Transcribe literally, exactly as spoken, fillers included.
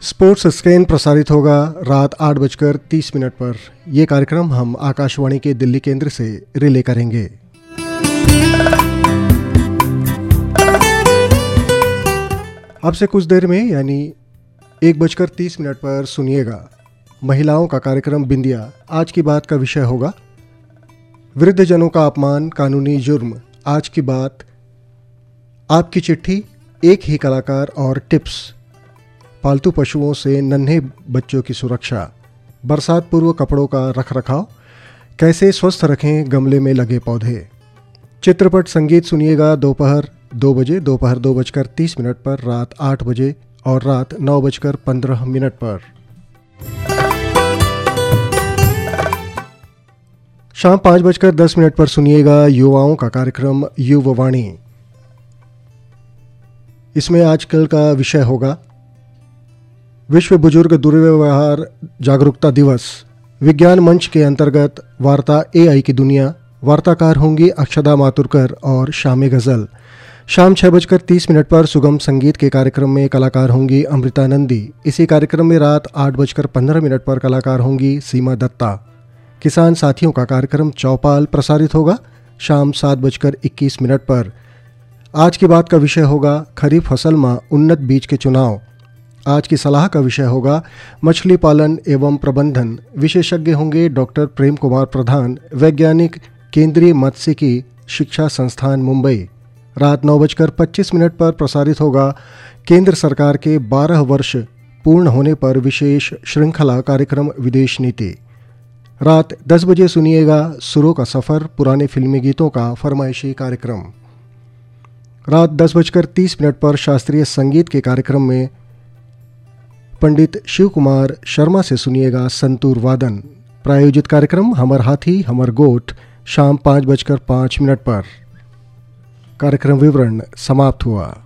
Sports screen प्रसारित होगा रात आठ बजकर तीस मिनट पर। यह कार्यक्रम हम आकाशवाणी के दिल्ली केंद्र से रिले करेंगे। अब से कुछ देर में यानी एक बजकर तीस मिनट पर सुनिएगा महिलाओं का कार्यक्रम बिंदिया। आज की बात का विषय होगा वृद्धजनों का अपमान कानूनी जुर्म। आज की बात आपकी चिट्ठी, एक ही कलाकार और टिप्स, पालतू पशुओं से नन्हे बच्चों की सुरक्षा, बरसात पूर्व कपड़ों का रखरखाव, कैसे स्वस्थ रखें गमले में लगे पौधे। चित्रपट संगीत सुनिएगा दोपहर दो बजे, दोपहर दो बजकर तीस मिनट पर, रात आठ बजे और रात नौ बजकर पंद्रह मिनट पर। शाम पाँच बजकर दस मिनट पर सुनिएगा युवाओं का कार्यक्रम युववाणी। इसमें आजकल का विषय होगा विश्व बुजुर्ग दुर्व्यवहार जागरूकता दिवस। विज्ञान मंच के अंतर्गत वार्ता एआई की दुनिया। वार्ताकार होंगी अक्षदा मातुरकर और शामी गजल। शाम छः बजकर तीस मिनट पर सुगम संगीत के कार्यक्रम में कलाकार होंगी अमृता नंदी। इसी कार्यक्रम में रात आठ बजकर पंद्रह मिनट पर कलाकार होंगी सीमा दत्ता। किसान साथियों का कार्यक्रम चौपाल प्रसारित होगा शाम सात बजकर इक्कीस मिनट पर। आज की बात का विषय होगा खरीफ फसल में उन्नत बीज के चुनाव। आज की सलाह का विषय होगा मछली पालन एवं प्रबंधन। विशेषज्ञ होंगे डॉक्टर प्रेम कुमार प्रधान, वैज्ञानिक, केंद्रीय मत्स्यिकी शिक्षा संस्थान मुंबई। रात नौ बजकर पच्चीस मिनट पर प्रसारित होगा केंद्र सरकार के बारह वर्ष पूर्ण होने पर विशेष श्रृंखला कार्यक्रम विदेश नीति। रात दस बजे सुनिएगा सुरों का सफ़र, पुराने फिल्मी गीतों का फरमाइशी कार्यक्रम। रात दस बजकर तीस मिनट पर शास्त्रीय संगीत के कार्यक्रम में पंडित शिव कुमार शर्मा से सुनिएगा संतूर वादन। प्रायोजित कार्यक्रम हमर हाथी हमर गोठ शाम पाँच बजकर पाँच मिनट पर। कार्यक्रम विवरण समाप्त हुआ।